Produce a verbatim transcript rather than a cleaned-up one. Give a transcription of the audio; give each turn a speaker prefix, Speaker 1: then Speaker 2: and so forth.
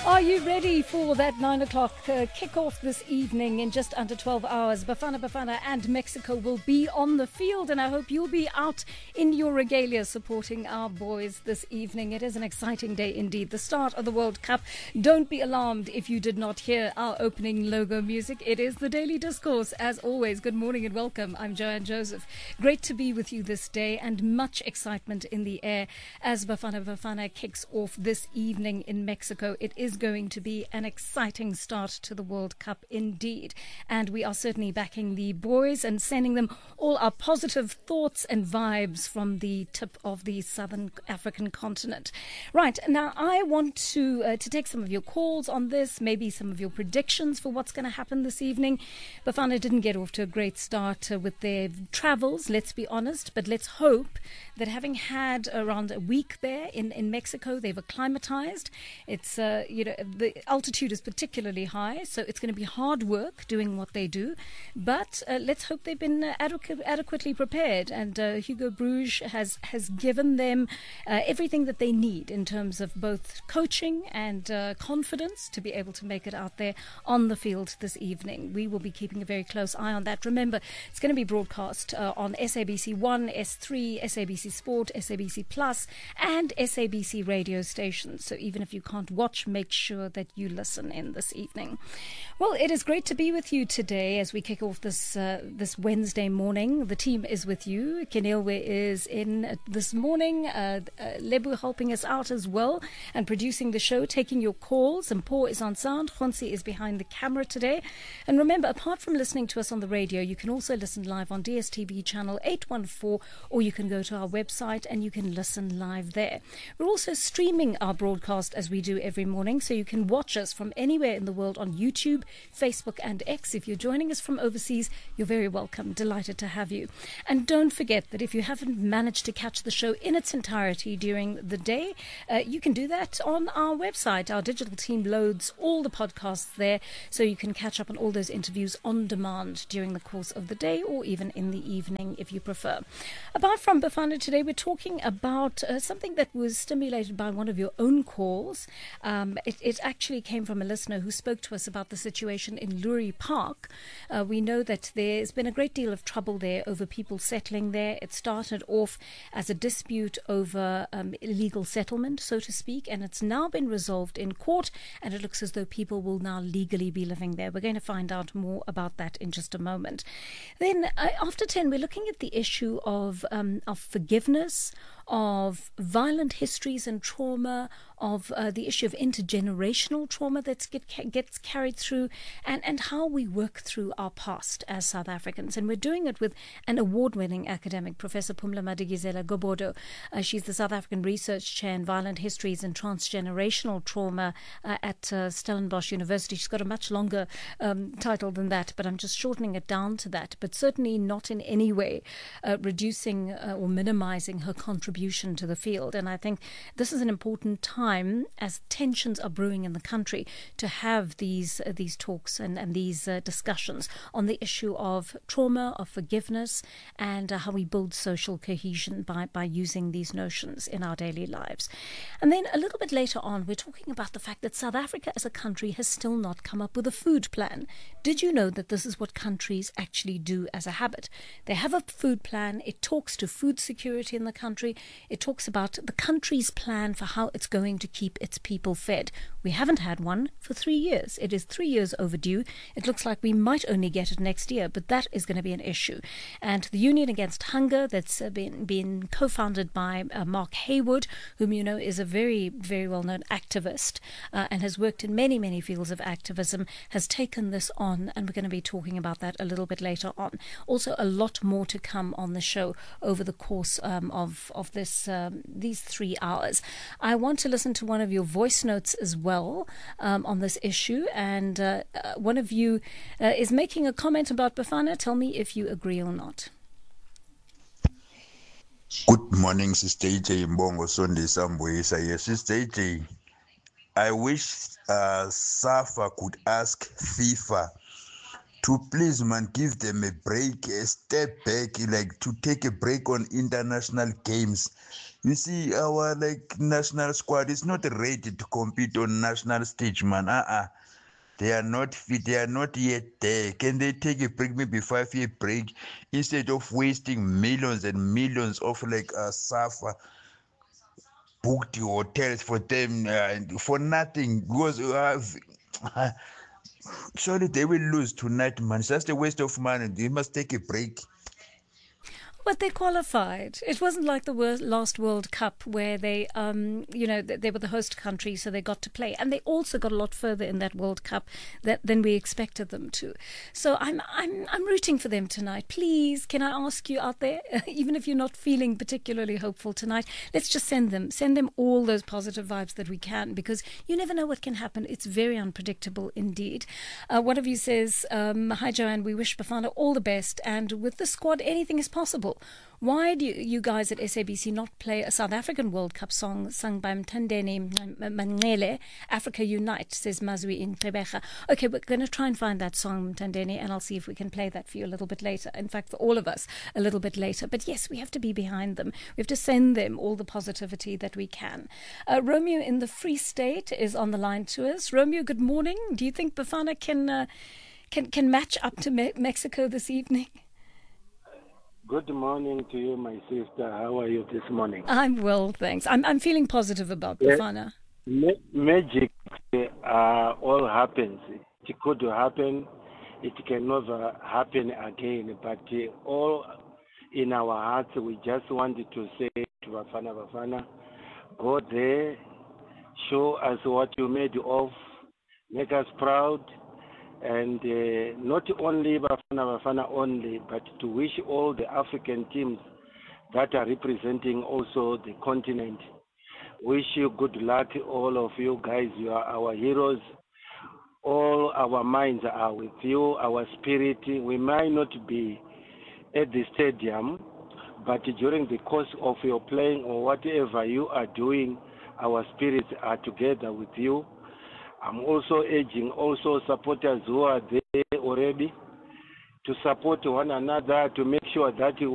Speaker 1: Are you ready for that nine o'clock uh, kickoff this evening in just under twelve hours? Bafana Bafana and Mexico will be on the field, and I hope you'll be out in your regalia supporting our boys this evening. It is an exciting day indeed, the start of the World Cup. Don't be alarmed if you did not hear our opening logo music. It is the Daily Discourse. As always, good morning and welcome. I'm Joanne Joseph. Great to be with you this day, and much excitement in the air as Bafana Bafana kicks off this evening in Mexico. It is going to be an exciting start to the World Cup indeed, and we are certainly backing the boys and sending them all our positive thoughts and vibes from the tip of the southern African continent. Right, now I want to uh, to take some of your calls on this, maybe some of your predictions for what's going to happen this evening. Bafana didn't get off to a great start uh, with their travels, let's be honest, but let's hope that having had around a week there in, in Mexico, they've acclimatized. It's, uh, you know, the altitude is particularly high, so it's going to be hard work doing what they do. But uh, let's hope they've been uh, adequ- adequately prepared. And uh, Hugo Bruges has, has given them uh, everything that they need in terms of both coaching and uh, confidence to be able to make it out there on the field this evening. We will be keeping a very close eye on that. Remember, it's going to be broadcast uh, on S A B C one, S three, S A B C Sport, S A B C Plus, and S A B C radio stations. So even if you can't watch, make sure that you listen in this evening. Well, it is great to be with you today as we kick off this uh, this Wednesday morning. The team is with you. Kenilwe is in uh, this morning. Uh, uh, Lebu helping us out as well and producing the show, taking your calls. And Paul is on sound. Khonsi is behind the camera today. And remember, apart from listening to us on the radio, you can also listen live on D S T V channel eight one four, or you can go to our website and you can listen live there. We're also streaming our broadcast as we do every morning, so you can watch us from anywhere in the world on YouTube, Facebook and X. If you're joining us from overseas, you're very welcome. Delighted to have you. And don't forget that if you haven't managed to catch the show in its entirety during the day, uh, you can do that on our website. Our digital team loads all the podcasts there, so you can catch up on all those interviews on demand during the course of the day or even in the evening if you prefer. Apart from Bafana today, we're talking about uh, something that was stimulated by one of your own calls. Um, it, it actually came from a listener who spoke to us about the situation in Lurie Park. Uh, we know that there's been a great deal of trouble there over people settling there. It started off as a dispute over um, illegal settlement, so to speak, and it's now been resolved in court, and it looks as though people will now legally be living there. We're going to find out more about that in just a moment. Then uh, after ten, we're looking at the issue of, um, of forgiveness, of violent histories and trauma, of uh, the issue of intergenerational trauma that get, gets carried through, and, and how we work through our past as South Africans. And we're doing it with an award-winning academic, Professor Phumla Madikizela Gobodo. Uh, she's the South African Research Chair in Violent Histories and Transgenerational Trauma uh, at uh, Stellenbosch University. She's got a much longer um, title than that, but I'm just shortening it down to that, but certainly not in any way uh, reducing uh, or minimizing her contribution to the field. And I think this is an important time as tensions are brewing in the country to have these uh, these talks and, and these uh, discussions on the issue of trauma, of forgiveness, and uh, how we build social cohesion by, by using these notions in our daily lives. And then a little bit later on, we're talking about the fact that South Africa as a country has still not come up with a food plan. Did you know that this is what countries actually do as a habit? They have a food plan. It talks to food security in the country. It talks about the country's plan for how it's going to keep its people fed. We haven't had one for three years. It is three years overdue. It looks like we might only get it next year, but that is going to be an issue. And the Union Against Hunger, that's uh, been, been co-founded by uh, Mark Haywood, whom you know is a very, very well-known activist uh, and has worked in many, many fields of activism, has taken this on, and we're going to be talking about that a little bit later on. Also, a lot more to come on the show over the course um, of, of this um, these three hours. I want to listen to one of your voice notes as well um, on this issue, and uh, uh, one of you uh, is making a comment about Bafana. Tell me if you agree or not.
Speaker 2: Good morning, Sister A J Mbongo Sunday Samboisa. Yes, Sister A J, I wish uh, SAFA could ask FIFA to please, man, give them a break, a step back, like to take a break on international games. You see, our like national squad is not ready to compete on national stage, man. Uh-uh. They are not fit. They are not yet there. Can they take a break, maybe five-year break, instead of wasting millions and millions of like uh, SAFA booked hotels for them uh, for nothing? Because uh, surely they will lose tonight, man. It's just a waste of money. They must take a break.
Speaker 1: But they qualified. It wasn't like the wor- last World Cup where they, um, you know, they were the host country, so they got to play, and they also got a lot further in that World Cup that, than we expected them to. So I'm, I'm, I'm rooting for them tonight. Please, can I ask you out there, even if you're not feeling particularly hopeful tonight, let's just send them, send them all those positive vibes that we can, because you never know what can happen. It's very unpredictable indeed. Uh, one of you says, um, "Hi Joanne, we wish Bafana all the best, and with the squad, anything is possible. Why do you, you guys at S A B C not play a South African World Cup song sung by Mthandeni Manqele, Africa Unite," says Mazwi in Gqeberha. Okay, we're going to try and find that song, Mthandeni, and I'll see if we can play that for you a little bit later. In fact, for all of us, a little bit later. But yes, we have to be behind them. We have to send them all the positivity that we can. Uh, Romeo in the Free State is on the line to us. Romeo, good morning. Do you think Bafana can, uh, can, can match up to Me- Mexico this evening?
Speaker 3: Good morning to you, my sister. How are you this morning?
Speaker 1: I'm well, thanks. I'm I'm feeling positive about Bafana.
Speaker 3: Ma- magic uh, all happens. It could happen. It can never happen again. But uh, all in our hearts, we just wanted to say to Bafana, Bafana, go there, show us what you made of, make us proud. And uh, not only Bafana Bafana only, but to wish all the African teams that are representing also the continent. Wish you good luck, all of you guys. You are our heroes. All our minds are with you, our spirit. We might not be at the stadium, but during the course of your playing or whatever you are doing, our spirits are together with you. I'm also urging also supporters who are there already to support one another, to make sure that